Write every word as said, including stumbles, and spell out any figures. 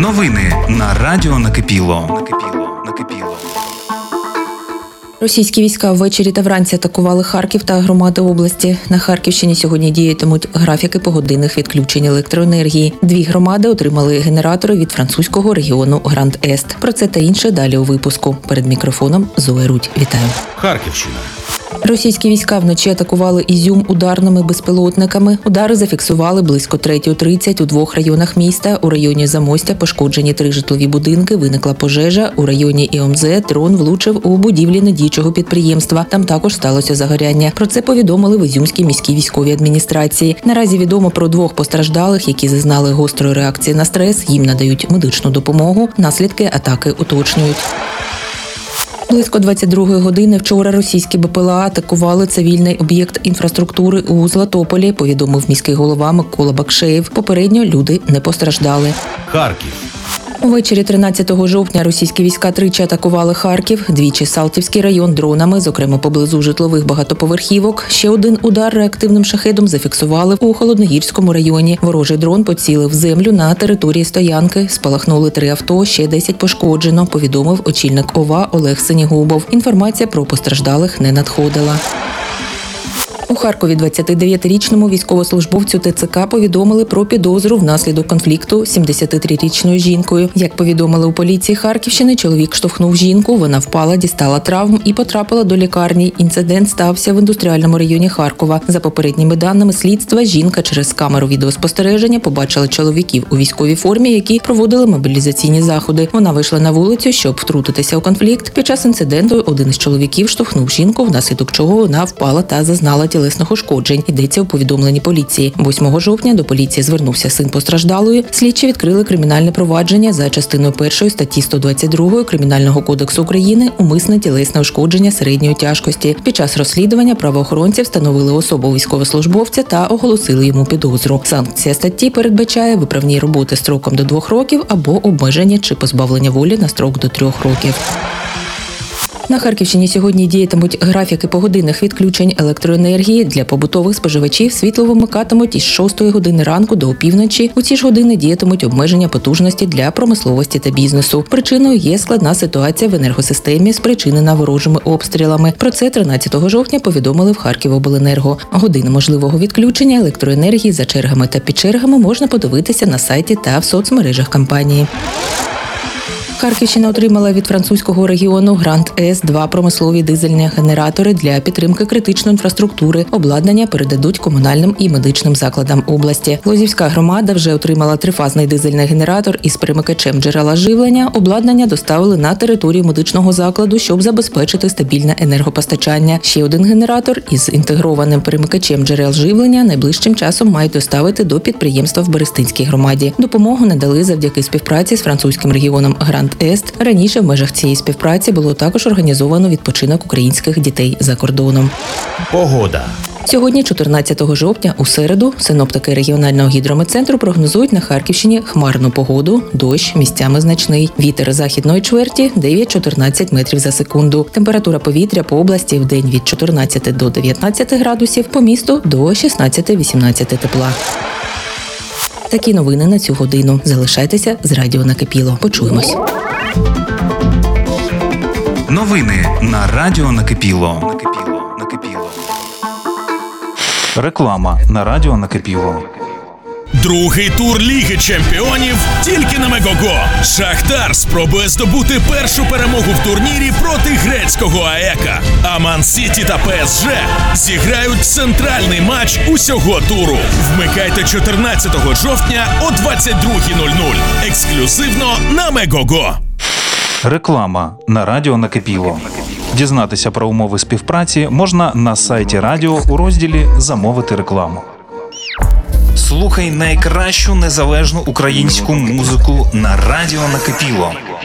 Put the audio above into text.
Новини на Радіо Накипіло. Накипіло. Накипіло. Російські війська ввечері та вранці атакували Харків та громади області. На Харківщині сьогодні діятимуть графіки погодинних відключень електроенергії. Дві громади отримали генератори від французького регіону Гранд-Ест. Про це та інше далі у випуску. Перед мікрофоном Зоя Рудь. Вітаю. Харківщина. Російські війська вночі атакували Ізюм ударними безпілотниками. Удари зафіксували близько третя тридцять у двох районах міста. У районі Замостя пошкоджені три житлові будинки, виникла пожежа. У районі ІОМЗ дрон влучив у будівлі недіючого підприємства. Там також сталося загоряння. Про це повідомили в Ізюмській міській військовій адміністрації. Наразі відомо про двох постраждалих, які зазнали гострої реакції на стрес. Їм надають медичну допомогу. Наслідки атаки уточнюють. Близько двадцять другої години вчора російські БПЛА атакували цивільний об'єкт інфраструктури у Златополі, повідомив міський голова Микола Бакшеєв. Попередньо люди не постраждали. Харків. Увечері тринадцятого жовтня російські війська тричі атакували Харків, двічі Салтівський район дронами, зокрема поблизу житлових багатоповерхівок. Ще один удар реактивним шахедом зафіксували у Холодногірському районі. Ворожий дрон поцілив в землю на території стоянки. Спалахнули три авто, ще десять пошкоджено, повідомив очільник ОВА Олег Синігубов. Інформація про постраждалих не надходила. У Харкові двадцятидев'ятирічному військовослужбовцю ТЦК повідомили про підозру внаслідок конфлікту з сімдесятитрирічною жінкою. Як повідомили у поліції Харківщини, чоловік штовхнув жінку, вона впала, дістала травм і потрапила до лікарні. Інцидент стався в індустріальному районі Харкова. За попередніми даними слідства, жінка через камеру відеоспостереження побачила чоловіків у військовій формі, які проводили мобілізаційні заходи. Вона вийшла на вулицю, щоб втрутитися у конфлікт. Під час інциденту один із чоловіків штовхнув жінку, внаслідок чого вона впала та зазнала тілесних тілесних ушкоджень, йдеться у повідомленні поліції. восьмого жовтня до поліції звернувся син постраждалої. Слідчі відкрили кримінальне провадження за частиною першої статті сто двадцять два Кримінального кодексу України «Умисне тілесне ушкодження середньої тяжкості». Під час розслідування правоохоронці встановили особу військовослужбовця та оголосили йому підозру. Санкція статті передбачає виправні роботи строком до двох років або обмеження чи позбавлення волі на строк до трьох років. На Харківщині сьогодні діятимуть графіки погодинних відключень електроенергії. Для побутових споживачів світло вимикатимуть із шостої години ранку до опівночі. У ці ж години діятимуть обмеження потужності для промисловості та бізнесу. Причиною є складна ситуація в енергосистемі, спричинена ворожими обстрілами. Про це тринадцятого жовтня повідомили в Харківобленерго. Години можливого відключення електроенергії за чергами та під чергами можна подивитися на сайті та в соцмережах компанії. Харківщина отримала від французького регіону Гранд-Ест два промислові дизельні генератори для підтримки критичної інфраструктури. Обладнання передадуть комунальним і медичним закладам області. Лозівська громада вже отримала трифазний дизельний генератор із перемикачем джерела живлення. Обладнання доставили на територію медичного закладу, щоб забезпечити стабільне енергопостачання. Ще один генератор із інтегрованим перемикачем джерел живлення найближчим часом мають доставити до підприємства в Берестинській громаді. Допомогу надали завдяки співпраці з французьким регіоном Гранд Ест. Раніше в межах цієї співпраці було також організовано відпочинок українських дітей за кордоном. Погода. Сьогодні, чотирнадцятого жовтня, у середу, синоптики регіонального гідрометцентру прогнозують на Харківщині хмарну погоду, дощ, місцями значний. Вітер західної чверті дев'ять-чотирнадцять метрів за секунду. Температура повітря по області в день від чотирнадцяти до дев'ятнадцяти градусів, по місту до шістнадцяти-вісімнадцяти тепла. Такі новини на цю годину. Залишайтеся з Радіо Накипіло. Почуємось. Новини на Радіо Накипіло. Накипіло. Накипіло. Реклама на Радіо Накипіло. Другий тур Ліги Чемпіонів тільки на Мегого. Шахтар спробує здобути першу перемогу в турнірі проти грецького АЕКа. А Ман-Сіті та ПСЖ зіграють центральний матч усього туру. Вмикайте чотирнадцятого жовтня о двадцять другій нуль нуль. Ексклюзивно на Мегого. Реклама на Радіо Накипіло. Дізнатися про умови співпраці можна на сайті радіо у розділі «Замовити рекламу». Слухай найкращу незалежну українську музику на Радіо Накипіло.